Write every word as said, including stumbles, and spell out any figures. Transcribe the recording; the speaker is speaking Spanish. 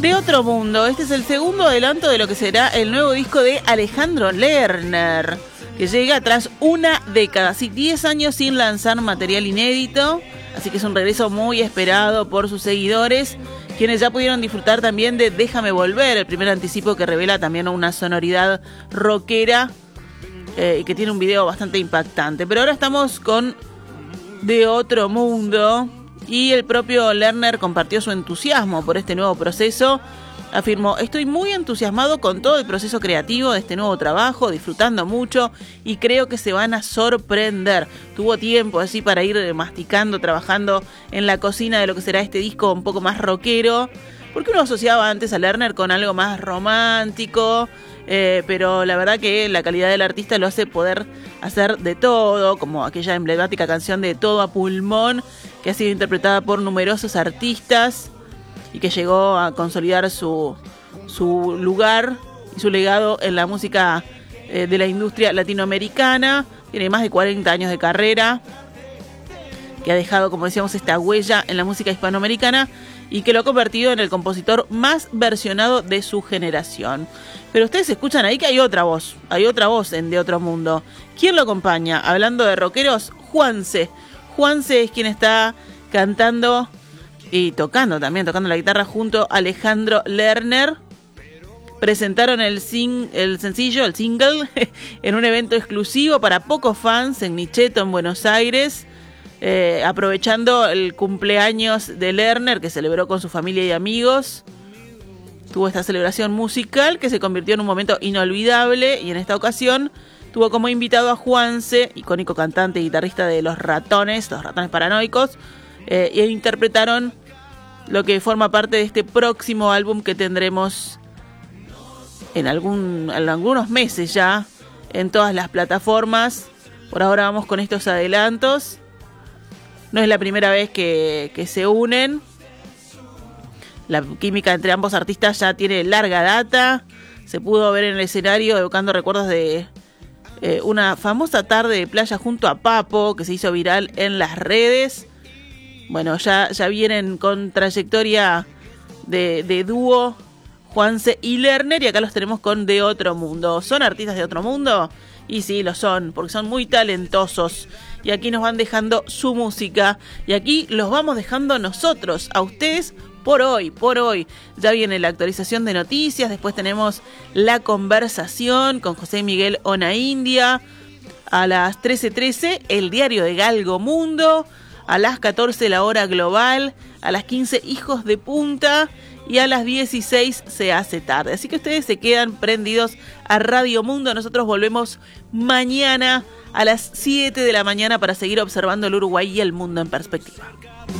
De otro mundo, este es el segundo adelanto de lo que será el nuevo disco de Alejandro Lerner, que llega tras una década, sí, diez años sin lanzar material inédito, así que es un regreso muy esperado por sus seguidores, quienes ya pudieron disfrutar también de Déjame Volver, el primer anticipo que revela también una sonoridad rockera eh, y que tiene un video bastante impactante. Pero ahora estamos con De Otro Mundo, y el propio Lerner compartió su entusiasmo por este nuevo proceso. Afirmó: estoy muy entusiasmado con todo el proceso creativo de este nuevo trabajo, disfrutando mucho y creo que se van a sorprender. Tuvo tiempo así para ir masticando, trabajando en la cocina de lo que será este disco un poco más rockero, porque uno asociaba antes a Lerner con algo más romántico, eh, pero la verdad que la calidad del artista lo hace poder hacer de todo, como aquella emblemática canción de Todo a Pulmón, que ha sido interpretada por numerosos artistas y que llegó a consolidar su, su lugar y su legado en la música eh, de la industria latinoamericana. Tiene más de cuarenta años de carrera, que ha dejado, como decíamos, esta huella en la música hispanoamericana y que lo ha convertido en el compositor más versionado de su generación. Pero ustedes escuchan ahí que hay otra voz, hay otra voz en De Otro Mundo. ¿Quién lo acompaña? Hablando de rockeros, Juanse. Juanse es quien está cantando y tocando también, tocando la guitarra junto a Alejandro Lerner. Presentaron el, sing, el sencillo, el single, en un evento exclusivo para pocos fans en Nicheto, en Buenos Aires, eh, aprovechando el cumpleaños de Lerner, que celebró con su familia y amigos. Tuvo esta celebración musical que se convirtió en un momento inolvidable, y en esta ocasión tuvo como invitado a Juanse, icónico cantante y guitarrista de Los Ratones, Los Ratones Paranoicos, eh, y interpretaron lo que forma parte de este próximo álbum que tendremos en, algún, en algunos meses ya en todas las plataformas. Por ahora vamos con estos adelantos. No es la primera vez que, que se unen. La química entre ambos artistas ya tiene larga data. Se pudo ver en el escenario evocando recuerdos de eh, una famosa tarde de playa junto a Papo, que se hizo viral en las redes. Bueno, ya, ya vienen con trayectoria de, de dúo Juanse y Lerner, y acá los tenemos con De Otro Mundo. ¿Son artistas de otro mundo? Y sí, lo son, porque son muy talentosos. Y aquí nos van dejando su música. Y aquí los vamos dejando nosotros, a ustedes, por hoy, por hoy. Ya viene la actualización de noticias, después tenemos la conversación con José Miguel Onaindia. A las trece trece, el diario de Galgo Mundo. A las catorce, la hora global. A las quince, Hijos de Punta. Y a las dieciséis se hace tarde. Así que ustedes se quedan prendidos a Radio Mundo. Nosotros volvemos mañana a las siete de la mañana para seguir observando el Uruguay y el mundo en perspectiva.